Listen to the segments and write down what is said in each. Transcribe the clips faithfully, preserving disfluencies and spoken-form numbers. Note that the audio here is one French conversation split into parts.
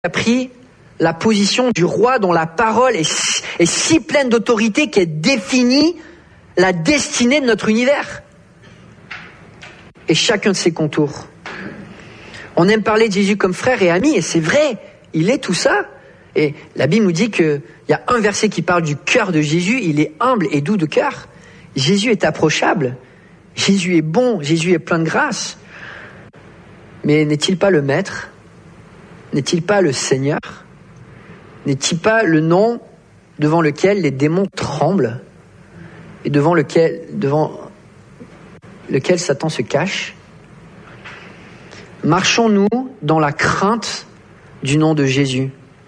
a pris la position du roi dont la parole est si, est si pleine d'autorité qu'elle définit la destinée de notre univers et chacun de ses contours. On aime parler de Jésus comme frère et ami, et c'est vrai, il est tout ça. Et la Bible nous dit qu'il y a un verset qui parle du cœur de Jésus, il est humble et doux de cœur. Jésus est approchable, Jésus est bon, Jésus est plein de grâce. Mais n'est-il pas le Maître ? N'est-il pas le Seigneur ? N'est-il pas le nom devant lequel les démons tremblent et devant lequel, devant lequel Satan se cache ? Marchons-nous dans la crainte du nom de Jésus.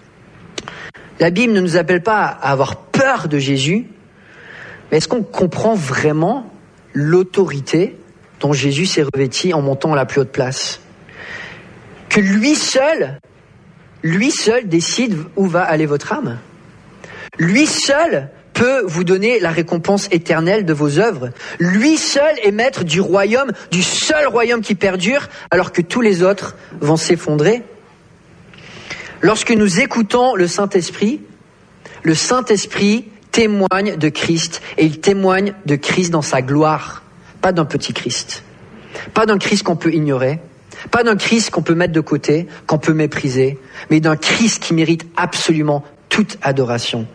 La Bible ne nous appelle pas à avoir peur de Jésus, mais est-ce qu'on comprend vraiment l'autorité dont Jésus s'est revêti en montant à la plus haute place ? Que lui seul, lui seul décide où va aller votre âme. Lui seul peut vous donner la récompense éternelle de vos œuvres. Lui seul est maître du royaume, du seul royaume qui perdure, alors que tous les autres vont s'effondrer. Lorsque nous écoutons le Saint-Esprit, le Saint-Esprit témoigne de Christ, et il témoigne de Christ dans sa gloire, pas d'un petit Christ, pas d'un Christ qu'on peut ignorer, pas d'un Christ qu'on peut mettre de côté, qu'on peut mépriser, mais d'un Christ qui mérite absolument toute adoration.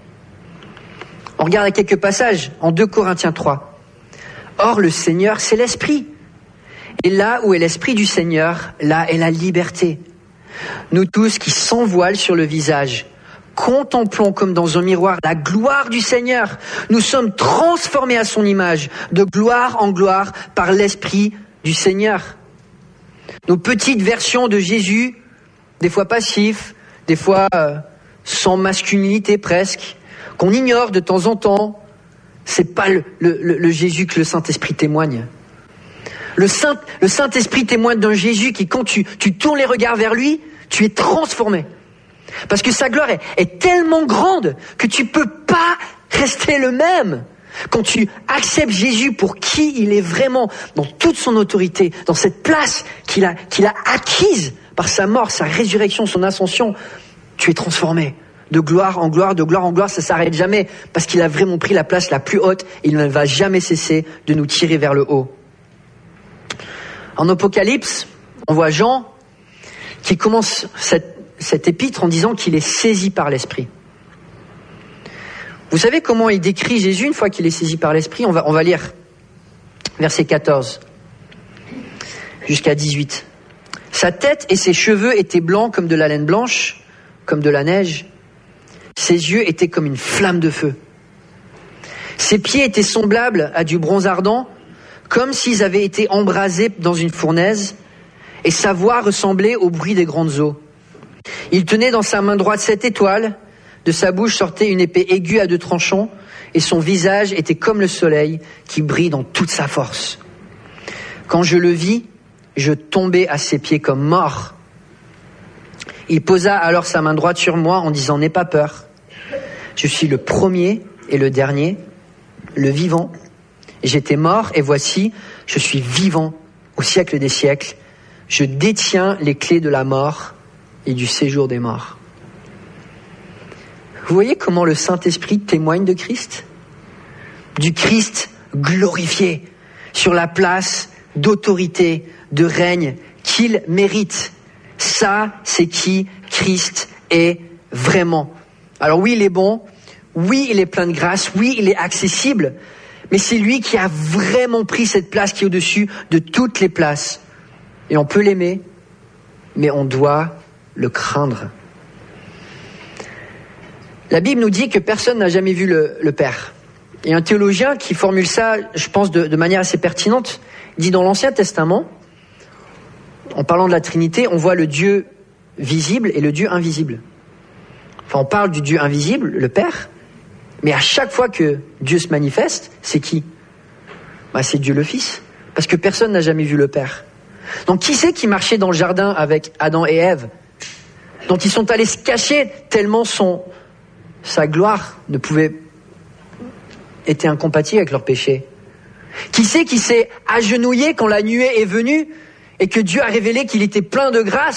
On regarde quelques passages en deux Corinthiens trois. Or, le Seigneur, c'est l'Esprit. Et là où est l'Esprit du Seigneur, là est la liberté. Nous tous qui sans voile sur le visage, contemplons comme dans un miroir la gloire du Seigneur. Nous sommes transformés à son image, de gloire en gloire, par l'Esprit du Seigneur. Nos petites versions de Jésus, des fois passifs, des fois euh, sans masculinité presque, qu'on ignore de temps en temps, c'est pas le, le, le Jésus que le Saint-Esprit témoigne. Le, Saint, le Saint-Esprit témoigne d'un Jésus qui, quand tu, tu tournes les regards vers lui, tu es transformé. Parce que sa gloire est, est tellement grande que tu peux pas rester le même. Quand tu acceptes Jésus pour qui il est vraiment, dans toute son autorité, dans cette place qu'il a, qu'il a acquise par sa mort, sa résurrection, son ascension, tu es transformé. De gloire en gloire, de gloire en gloire, ça s'arrête jamais, parce qu'il a vraiment pris la place la plus haute et il ne va jamais cesser de nous tirer vers le haut. En Apocalypse, on voit Jean qui commence cette, cette épître en disant qu'il est saisi par l'Esprit. Vous savez comment il décrit Jésus une fois qu'il est saisi par l'Esprit ? On va, on va lire verset quatorze jusqu'à dix-huit. Sa tête et ses cheveux étaient blancs comme de la laine blanche, comme de la neige. Ses yeux étaient comme une flamme de feu. Ses pieds étaient semblables à du bronze ardent, comme s'ils avaient été embrasés dans une fournaise, et sa voix ressemblait au bruit des grandes eaux. Il tenait dans sa main droite sept étoiles, de sa bouche sortait une épée aiguë à deux tranchants, et son visage était comme le soleil qui brille dans toute sa force. Quand je le vis, je tombai à ses pieds comme mort. Il posa alors sa main droite sur moi en disant « N'aie pas peur. Je suis le premier et le dernier, le vivant. J'étais mort et voici, je suis vivant au siècle des siècles. Je détiens les clés de la mort et du séjour des morts. » Vous voyez comment le Saint-Esprit témoigne de Christ ? Du Christ glorifié sur la place d'autorité, de règne qu'il mérite. Ça, c'est qui Christ est vraiment. Alors oui, il est bon, oui, il est plein de grâce, oui, il est accessible, mais c'est lui qui a vraiment pris cette place qui est au-dessus de toutes les places. Et on peut l'aimer, mais on doit le craindre. La Bible nous dit que personne n'a jamais vu le, le Père. Il y a un théologien qui formule ça, je pense, de, de manière assez pertinente. Il dit dans l'Ancien Testament, en parlant de la Trinité, on voit le Dieu visible et le Dieu invisible. Enfin, on parle du Dieu invisible, le Père, mais à chaque fois que Dieu se manifeste, c'est qui ? Bah, c'est Dieu le Fils, parce que personne n'a jamais vu le Père. Donc qui c'est qui marchait dans le jardin avec Adam et Ève, dont ils sont allés se cacher tellement son, sa gloire ne pouvait était incompatible avec leur péché. Qui c'est qui s'est agenouillé quand la nuée est venue et que Dieu a révélé qu'il était plein de grâce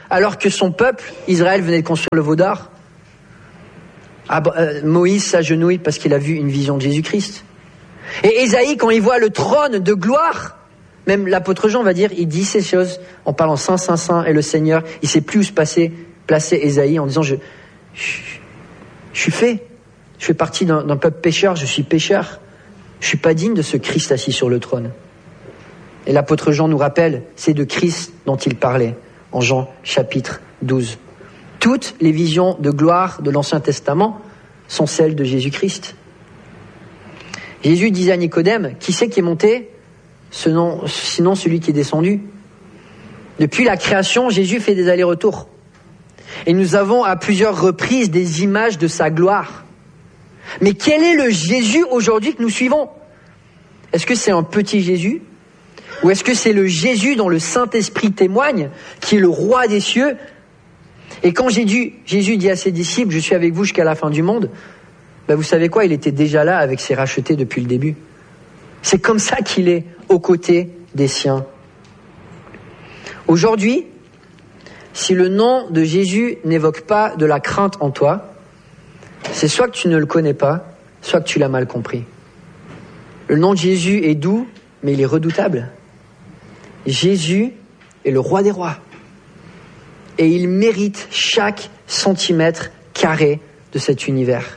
alors que son peuple, Israël, venait de construire le veau d'or. Ah, euh, Moïse s'agenouille parce qu'il a vu une vision de Jésus-Christ. Et Ésaïe, quand il voit le trône de gloire, même l'apôtre Jean va dire, il dit ces choses en parlant Saint, Saint, Saint, et le Seigneur, il ne sait plus où se passer, placer Ésaïe en disant, je, je, je suis fait, je fais partie d'un, d'un peuple pécheur, je suis pécheur, je ne suis pas digne de ce Christ assis sur le trône. Et l'apôtre Jean nous rappelle, c'est de Christ dont il parlait en Jean chapitre douze. Toutes les visions de gloire de l'Ancien Testament sont celles de Jésus-Christ. Jésus disait à Nicodème, qui c'est qui est monté, sinon, sinon celui qui est descendu? Depuis la création, Jésus fait des allers-retours. Et nous avons à plusieurs reprises des images de sa gloire. Mais quel est le Jésus aujourd'hui que nous suivons? Est-ce que c'est un petit Jésus? Ou est-ce que c'est le Jésus dont le Saint-Esprit témoigne, qui est le roi des cieux? Et quand Jésus, Jésus dit à ses disciples, je suis avec vous jusqu'à la fin du monde, ben vous savez quoi, il était déjà là avec ses rachetés depuis le début. C'est comme ça qu'il est aux côtés des siens. Aujourd'hui, si le nom de Jésus n'évoque pas de la crainte en toi, c'est soit que tu ne le connais pas, soit que tu l'as mal compris. Le nom de Jésus est doux, mais il est redoutable. Jésus est le roi des rois. Et il mérite chaque centimètre carré de cet univers.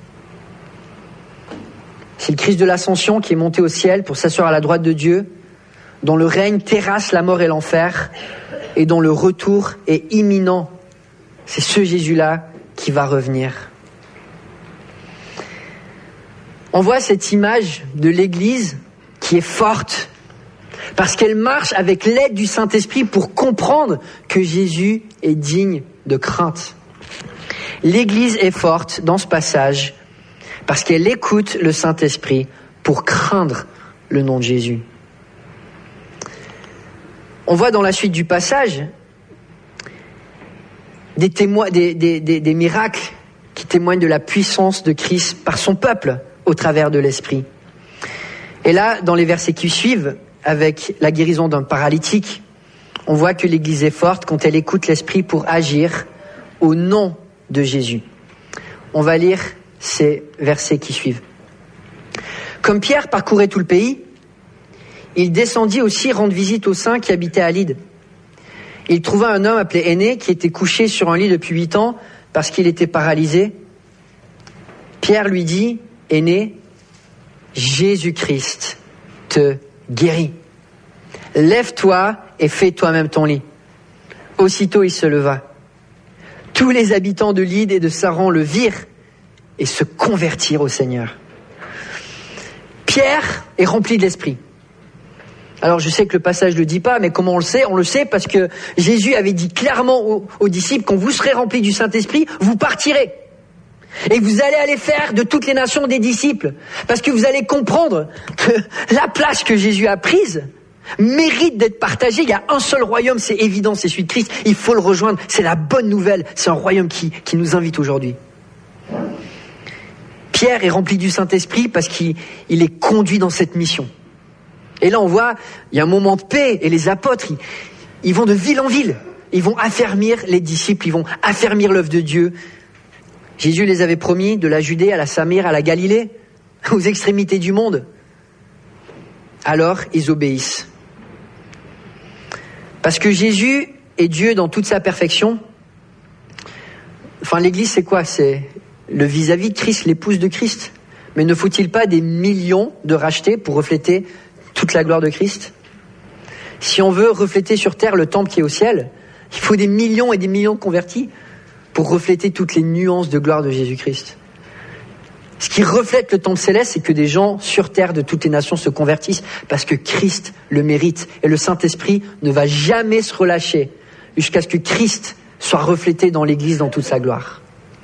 C'est le Christ de l'Ascension qui est monté au ciel pour s'asseoir à la droite de Dieu, dont le règne terrasse la mort et l'enfer, et dont le retour est imminent. C'est ce Jésus-là qui va revenir. On voit cette image de l'Église qui est forte, parce qu'elle marche avec l'aide du Saint-Esprit pour comprendre que Jésus est digne de crainte. L'Église est forte dans ce passage parce qu'elle écoute le Saint-Esprit pour craindre le nom de Jésus. On voit dans la suite du passage des, témo- des, des, des, des miracles qui témoignent de la puissance de Christ par son peuple au travers de l'Esprit. Et là, dans les versets qui suivent, avec la guérison d'un paralytique, on voit que l'Église est forte quand elle écoute l'Esprit pour agir au nom de Jésus. On va lire ces versets qui suivent. Comme Pierre parcourait tout le pays, il descendit aussi rendre visite aux saints qui habitaient à Lyde. Il trouva un homme appelé Énée qui était couché sur un lit depuis huit ans parce qu'il était paralysé. Pierre lui dit, Énée, Jésus-Christ te guérit. Lève-toi et fais toi-même ton lit. Aussitôt il se leva. Tous les habitants de Lyde et de Saron le virent et se convertirent au Seigneur. Pierre est rempli de l'Esprit. Alors je sais que le passage ne le dit pas, mais comment on le sait? On le sait parce que Jésus avait dit clairement aux, aux disciples, quand vous serez remplis du Saint-Esprit, vous partirez. Et vous allez aller faire de toutes les nations des disciples. Parce que vous allez comprendre que la place que Jésus a prise mérite d'être partagée. Il y a un seul royaume, c'est évident, c'est celui de Christ. Il faut le rejoindre. C'est la bonne nouvelle. C'est un royaume qui, qui nous invite aujourd'hui. Pierre est rempli du Saint-Esprit parce qu'il il est conduit dans cette mission. Et là, on voit, il y a un moment de paix et les apôtres, ils, ils vont de ville en ville. Ils vont affermir les disciples, ils vont affermir l'œuvre de Dieu. Jésus les avait promis de la Judée à la Samire, à la Galilée, aux extrémités du monde. Alors, ils obéissent. Parce que Jésus est Dieu dans toute sa perfection. Enfin, l'Église, c'est quoi? C'est le vis-à-vis de Christ, l'épouse de Christ. Mais ne faut-il pas des millions de rachetés pour refléter toute la gloire de Christ? Si on veut refléter sur terre le temple qui est au ciel, il faut des millions et des millions de convertis pour refléter toutes les nuances de gloire de Jésus-Christ. Ce qui reflète le temple céleste, c'est que des gens sur terre de toutes les nations se convertissent parce que Christ le mérite. Et le Saint-Esprit ne va jamais se relâcher jusqu'à ce que Christ soit reflété dans l'Église dans toute sa gloire.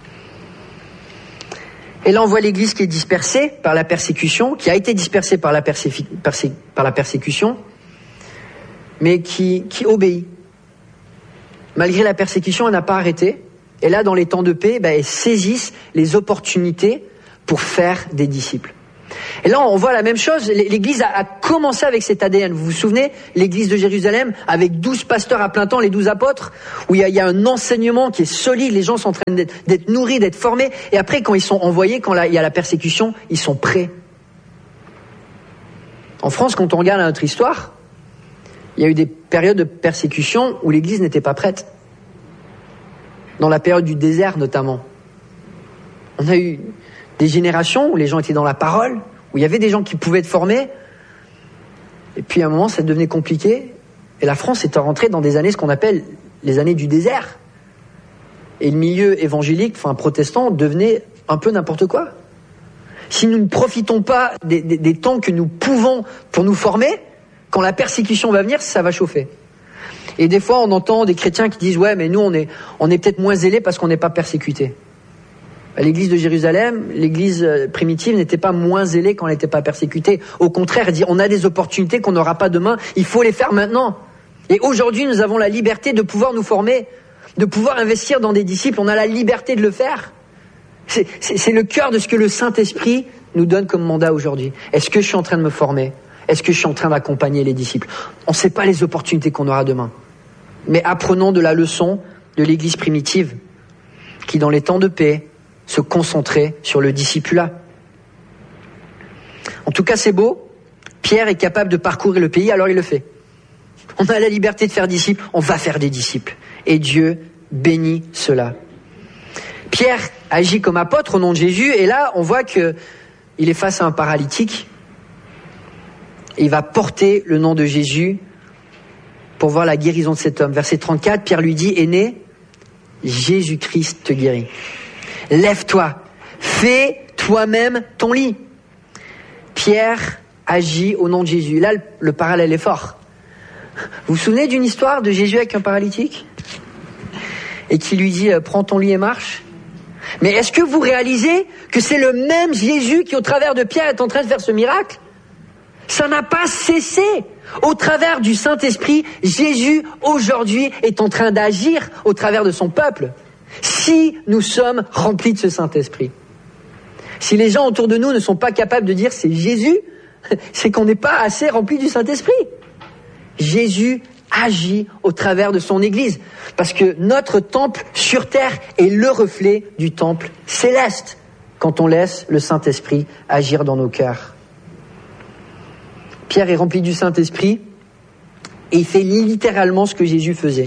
Et là, on voit l'Église qui est dispersée par la persécution, qui a été dispersée par la, persé- persé- par la persécution, mais qui, qui obéit. Malgré la persécution, elle n'a pas arrêté. Et là, dans les temps de paix, ben, elles saisissent les opportunités pour faire des disciples. Et là, on voit la même chose. L'église a, a commencé avec cet A D N. Vous vous souvenez, l'église de Jérusalem, avec douze pasteurs à plein temps, les douze apôtres, où il y a, il y a un enseignement qui est solide, les gens sont en train d'être, d'être nourris, d'être formés. Et après, quand ils sont envoyés, quand la, il y a la persécution, ils sont prêts. En France, quand on regarde notre histoire, il y a eu des périodes de persécution où l'église n'était pas prête. Dans la période du désert, notamment. On a eu des générations où les gens étaient dans la parole, où il y avait des gens qui pouvaient être formés. Et puis à un moment, ça devenait compliqué. Et la France est rentrée dans des années, ce qu'on appelle les années du désert. Et le milieu évangélique, enfin protestant, devenait un peu n'importe quoi. Si nous ne profitons pas des, des, des temps que nous pouvons pour nous former, quand la persécution va venir, ça va chauffer. Et des fois, on entend des chrétiens qui disent « Ouais, mais nous, on est, on est peut-être moins zélés parce qu'on n'est pas persécutés. » L'église de Jérusalem, l'église primitive n'était pas moins zélée quand elle n'était pas persécutée. Au contraire, elle dit, on a des opportunités qu'on n'aura pas demain, il faut les faire maintenant. Et aujourd'hui, nous avons la liberté de pouvoir nous former, de pouvoir investir dans des disciples, on a la liberté de le faire. C'est, c'est, c'est le cœur de ce que le Saint-Esprit nous donne comme mandat aujourd'hui. Est-ce que je suis en train de me former ? Est-ce que je suis en train d'accompagner les disciples ? On ne sait pas les opportunités qu'on aura demain. Mais apprenons de la leçon de l'église primitive, qui dans les temps de paix, se concentrer sur le discipulat. En tout cas, c'est beau. Pierre est capable de parcourir le pays, alors il le fait. On a la liberté de faire disciples, on va faire des disciples. Et Dieu bénit cela. Pierre agit comme apôtre au nom de Jésus, et là, on voit que il est face à un paralytique. Et il va porter le nom de Jésus pour voir la guérison de cet homme. Verset trente-quatre, Pierre lui dit, « Aîné, Jésus-Christ te guérit. Lève-toi, fais toi-même ton lit. » Pierre agit au nom de Jésus. Là, le, le parallèle est fort. Vous vous souvenez d'une histoire de Jésus avec un paralytique ? Et qui lui dit, prends ton lit et marche. Mais est-ce que vous réalisez que c'est le même Jésus qui, au travers de Pierre, est en train de faire ce miracle ? Ça n'a pas cessé. Au travers du Saint-Esprit, Jésus, aujourd'hui, est en train d'agir au travers de son peuple. Si nous sommes remplis de ce Saint-Esprit, si les gens autour de nous ne sont pas capables de dire c'est Jésus, c'est qu'on n'est pas assez remplis du Saint-Esprit. Jésus agit au travers de son Église, parce que notre temple sur terre est le reflet du temple céleste, quand on laisse le Saint-Esprit agir dans nos cœurs. Pierre est rempli du Saint-Esprit et il fait littéralement ce que Jésus faisait.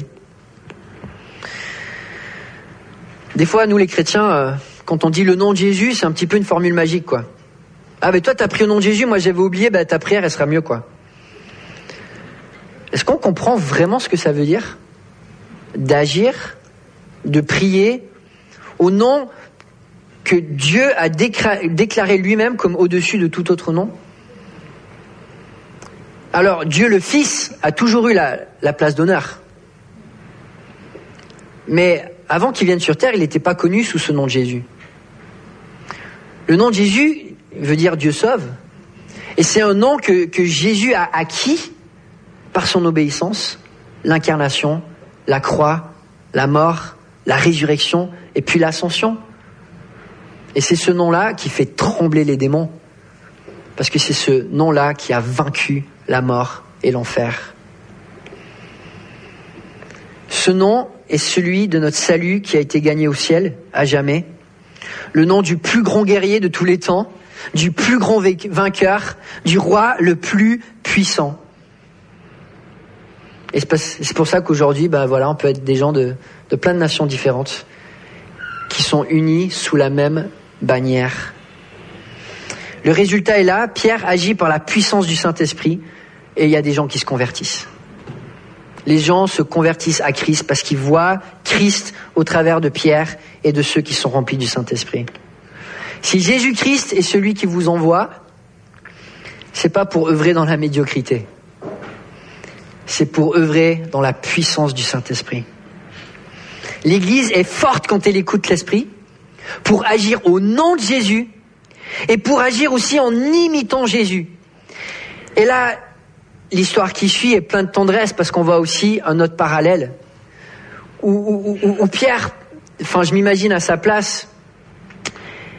Des fois, nous les chrétiens, euh, quand on dit le nom de Jésus, c'est un petit peu une formule magique, quoi. Ah, mais toi, t'as pris au nom de Jésus, moi j'avais oublié, bah ta prière, elle sera mieux, quoi. Est-ce qu'on comprend vraiment ce que ça veut dire ? D'agir, de prier au nom que Dieu a décra- déclaré lui-même comme au-dessus de tout autre nom ? Alors, Dieu le Fils a toujours eu la, la place d'honneur. Mais avant qu'il vienne sur terre, il n'était pas connu sous ce nom de Jésus. Le nom de Jésus veut dire Dieu sauve. Et c'est un nom que, que Jésus a acquis par son obéissance, l'incarnation, la croix, la mort, la résurrection et puis l'ascension. Et c'est ce nom-là qui fait trembler les démons. Parce que c'est ce nom-là qui a vaincu la mort et l'enfer. Ce nom est celui de notre salut qui a été gagné au ciel, à jamais. Le nom du plus grand guerrier de tous les temps, du plus grand vainqueur, du roi le plus puissant. Et c'est pour ça qu'aujourd'hui, ben voilà, on peut être des gens de, de plein de nations différentes qui sont unis sous la même bannière. Le résultat est là, Pierre agit par la puissance du Saint-Esprit et il y a des gens qui se convertissent. Les gens se convertissent à Christ parce qu'ils voient Christ au travers de Pierre et de ceux qui sont remplis du Saint-Esprit. Si Jésus-Christ est celui qui vous envoie, c'est pas pour œuvrer dans la médiocrité. C'est pour œuvrer dans la puissance du Saint-Esprit. L'Église est forte quand elle écoute l'Esprit, pour agir au nom de Jésus et pour agir aussi en imitant Jésus. Et là, l'histoire qui suit est pleine de tendresse parce qu'on voit aussi un autre parallèle où, où, où, où Pierre, enfin je m'imagine à sa place,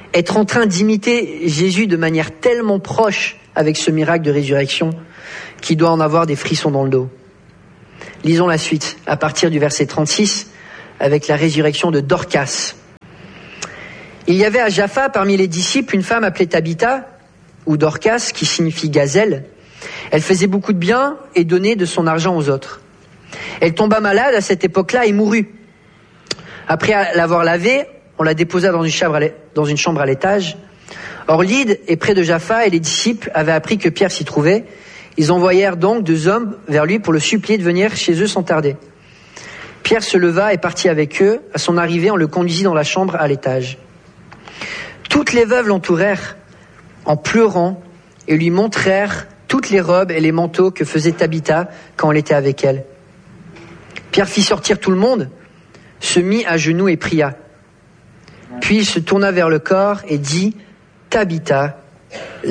être en train d'imiter Jésus de manière tellement proche avec ce miracle de résurrection qu'il doit en avoir des frissons dans le dos. Lisons la suite, à partir du verset trente-six, avec la résurrection de Dorcas. Il y avait à Jaffa, parmi les disciples, une femme appelée Tabitha, ou Dorcas, qui signifie gazelle. Elle faisait beaucoup de bien et donnait de son argent aux autres. Elle tomba malade à cette époque-là et mourut. Après l'avoir lavée, on la déposa dans une chambre à, dans une chambre à l'étage. Or Lyde est près de Jaffa et les disciples avaient appris que Pierre s'y trouvait. Ils envoyèrent donc deux hommes vers lui pour le supplier de venir chez eux sans tarder. Pierre se leva et partit avec eux. À son arrivée, on le conduisit dans la chambre à l'étage. Toutes les veuves l'entourèrent en pleurant et lui montrèrent toutes les robes et les manteaux que faisait Tabitha quand elle était avec elle. Pierre fit sortir tout le monde, se mit à genoux et pria. Puis il se tourna vers le corps et dit « Tabitha, lève-toi ».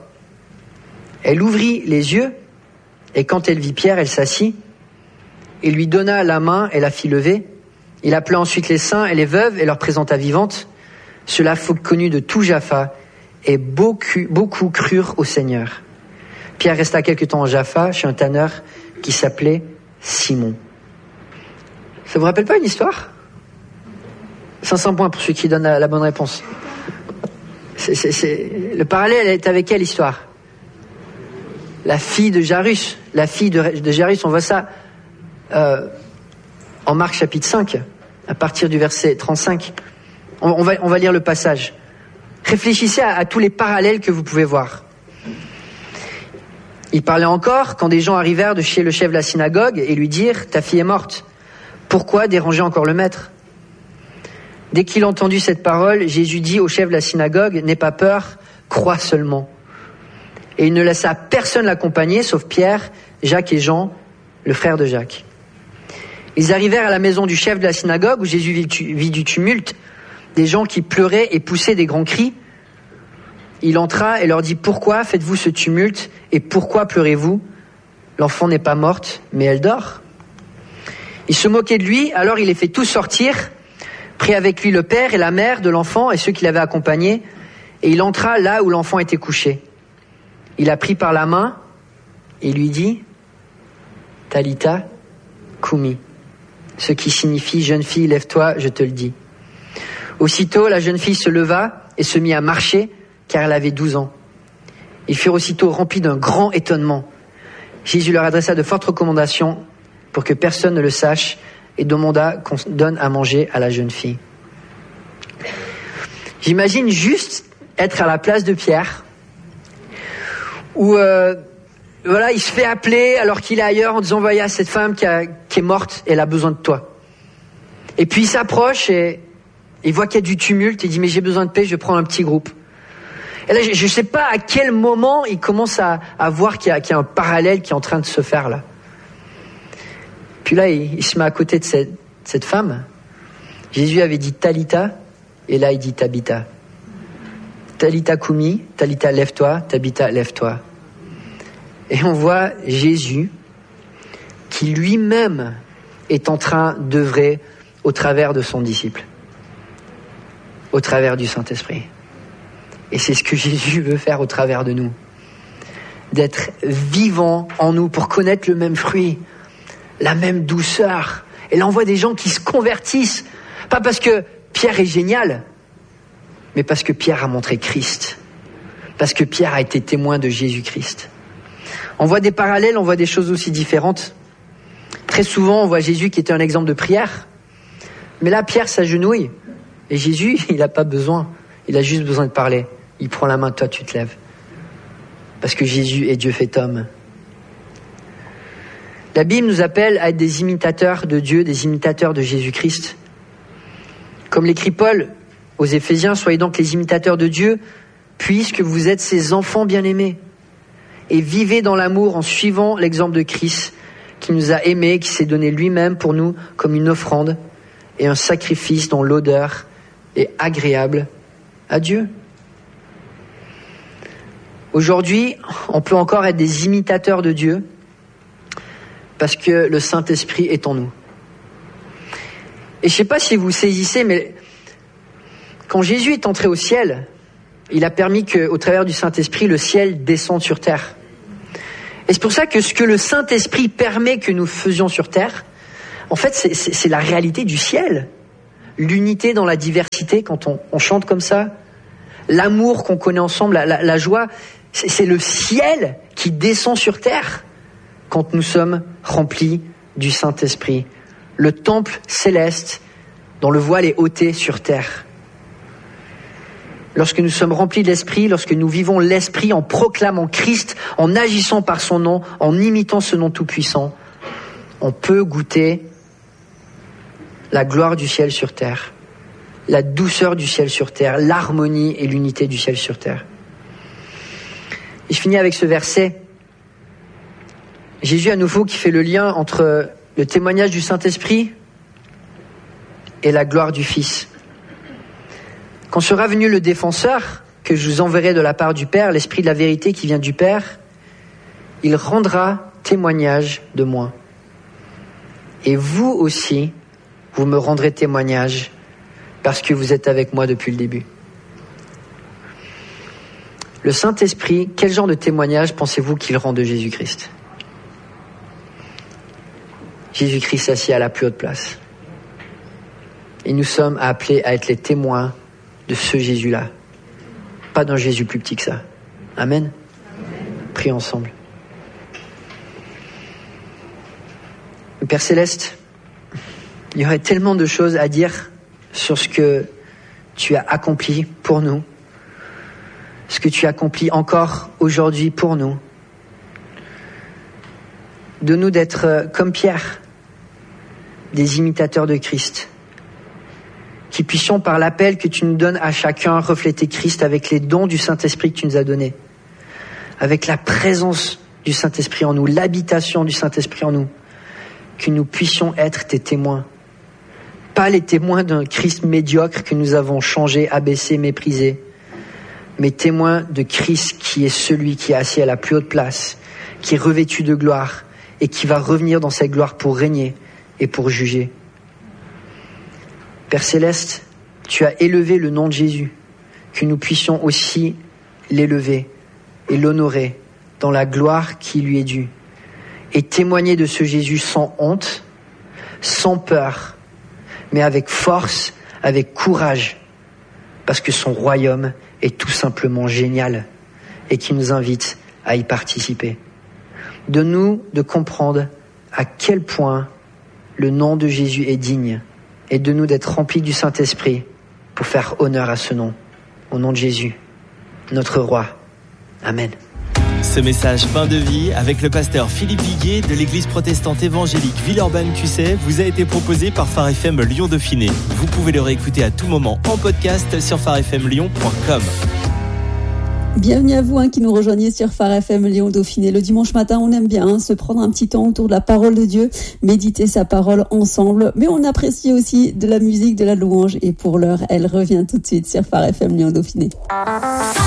Elle ouvrit les yeux et quand elle vit Pierre, elle s'assit. Il lui donna la main et la fit lever. Il appela ensuite les saints et les veuves et leur présenta vivantes. Cela fut connu de tout Jaffa et beaucoup, beaucoup crurent au Seigneur. Pierre resta quelque temps en Jaffa chez un tanneur qui s'appelait Simon. Ça vous rappelle pas une histoire ? cinq cents points pour ceux qui donnent la, la bonne réponse. C'est, c'est, c'est... Le parallèle est avec quelle histoire ? La fille de Jairus. La fille de, de Jairus, on voit ça euh, en Marc chapitre cinq, à partir du verset trente-cinq. On, on, va, on va lire le passage. Réfléchissez à, à tous les parallèles que vous pouvez voir. Il parlait encore quand des gens arrivèrent de chez le chef de la synagogue et lui dirent « Ta fille est morte. Pourquoi déranger encore le maître ?» Dès qu'il entendit cette parole, Jésus dit au chef de la synagogue « N'aie pas peur, crois seulement. » Et il ne laissa personne l'accompagner, sauf Pierre, Jacques et Jean, le frère de Jacques. Ils arrivèrent à la maison du chef de la synagogue où Jésus vit du tumulte, des gens qui pleuraient et poussaient des grands cris. Il entra et leur dit « Pourquoi faites-vous ce tumulte et pourquoi pleurez-vous ? L'enfant n'est pas morte, mais elle dort. » Ils se moquaient de lui, alors il les fait tous sortir, prit avec lui le père et la mère de l'enfant et ceux qui l'avaient accompagné, et il entra là où l'enfant était couché. Il la prit par la main et lui dit « Talitha Kumi », ce qui signifie « Jeune fille, lève-toi, je te le dis ». Aussitôt, la jeune fille se leva et se mit à marcher, car elle avait douze ans. Ils furent aussitôt remplis d'un grand étonnement. Jésus leur adressa de fortes recommandations pour que personne ne le sache et demanda qu'on donne à manger à la jeune fille. J'imagine juste être à la place de Pierre, où euh, voilà, il se fait appeler alors qu'il est ailleurs en disant « Voyez, cette femme qui, a, qui est morte, elle a besoin de toi. » Et puis il s'approche et il voit qu'il y a du tumulte, il dit « Mais j'ai besoin de paix, je vais prendre un petit groupe. » Et là, je ne sais pas à quel moment il commence à, à voir qu'il y, a, qu'il y a un parallèle qui est en train de se faire là. Puis là, il, il se met à côté de cette, cette femme. Jésus avait dit Talitha, et là il dit Tabitha. Talitha Kumi, Talitha lève-toi, Tabitha lève-toi. Et on voit Jésus qui lui-même est en train d'œuvrer au travers de son disciple, au travers du Saint-Esprit. Et c'est ce que Jésus veut faire au travers de nous. D'être vivant en nous pour connaître le même fruit, la même douceur. Et là, on voit des gens qui se convertissent. Pas parce que Pierre est génial, mais parce que Pierre a montré Christ. Parce que Pierre a été témoin de Jésus-Christ. On voit des parallèles, on voit des choses aussi différentes. Très souvent, on voit Jésus qui était un exemple de prière. Mais là, Pierre s'agenouille. Et Jésus, il n'a pas besoin. Il a juste besoin de parler. Il prend la main, toi tu te lèves. Parce que Jésus est Dieu fait homme. La Bible nous appelle à être des imitateurs de Dieu, des imitateurs de Jésus-Christ. Comme l'écrit Paul aux Éphésiens, soyez donc les imitateurs de Dieu, puisque vous êtes ses enfants bien-aimés. Et vivez dans l'amour en suivant l'exemple de Christ, qui nous a aimés, qui s'est donné lui-même pour nous comme une offrande et un sacrifice dont l'odeur est agréable à Dieu. Aujourd'hui, on peut encore être des imitateurs de Dieu parce que le Saint-Esprit est en nous. Et je ne sais pas si vous saisissez, mais Quand Jésus est entré au ciel, il a permis qu'au travers du Saint-Esprit, le ciel descende sur terre. Et c'est pour ça que ce que le Saint-Esprit permet que nous faisions sur terre, en fait, c'est, c'est, c'est la réalité du ciel. L'unité dans la diversité, quand on, on chante comme ça. L'amour qu'on connaît ensemble, la, la, la joie, c'est, c'est le ciel qui descend sur terre quand nous sommes remplis du Saint-Esprit. Le temple céleste dont le voile est ôté sur terre. Lorsque nous sommes remplis de l'Esprit, lorsque nous vivons l'Esprit en proclamant Christ, en agissant par son nom, en imitant ce nom tout-puissant, on peut goûter la gloire du ciel sur terre, la douceur du ciel sur terre, l'harmonie et l'unité du ciel sur terre. Et je finis avec ce verset. Jésus à nouveau qui fait le lien entre le témoignage du Saint-Esprit et la gloire du Fils. Quand sera venu le défenseur, que je vous enverrai de la part du Père, l'Esprit de la vérité qui vient du Père, il rendra témoignage de moi. Et vous aussi, vous me rendrez témoignage parce que vous êtes avec moi depuis le début. Le Saint-Esprit, quel genre de témoignage pensez-vous qu'il rend de Jésus-Christ ? Jésus-Christ assis à la plus haute place. Et nous sommes appelés à être les témoins de ce Jésus-là. Pas d'un Jésus plus petit que ça. Amen. Prions ensemble. Père Céleste, il y aurait tellement de choses à dire sur ce que tu as accompli pour nous, ce que tu accomplis encore aujourd'hui pour nous. Donne-nous d'être comme Pierre, des imitateurs de Christ, qui puissions par l'appel que tu nous donnes à chacun refléter Christ avec les dons du Saint-Esprit que tu nous as donnés, avec la présence du Saint-Esprit en nous, l'habitation du Saint-Esprit en nous, que nous puissions être tes témoins. Pas les témoins d'un Christ médiocre que nous avons changé, abaissé, méprisé, mais témoins de Christ qui est celui qui est assis à la plus haute place, qui est revêtu de gloire et qui va revenir dans cette gloire pour régner et pour juger. Père Céleste, tu as élevé le nom de Jésus, que nous puissions aussi l'élever et l'honorer dans la gloire qui lui est due, et témoigner de ce Jésus sans honte, sans peur, mais avec force, avec courage, parce que son royaume est tout simplement génial et qui nous invite à y participer. Donne-nous de comprendre à quel point le nom de Jésus est digne et de nous d'être remplis du Saint-Esprit pour faire honneur à ce nom. Au nom de Jésus, notre roi. Amen. Ce message Pain de vie avec le pasteur Philippe Viguier de l'église protestante évangélique Villeurbanne-Cussey vous a été proposé par Phare F M Lyon Dauphiné. Vous pouvez le réécouter à tout moment en podcast sur phare f m lyon point com. Bienvenue à vous hein, qui nous rejoignez sur Phare F M Lyon Dauphiné. Le dimanche matin, on aime bien hein, se prendre un petit temps autour de la parole de Dieu, méditer sa parole ensemble, mais on apprécie aussi de la musique, de la louange, et pour l'heure, elle revient tout de suite sur Phare F M Lyon Dauphiné.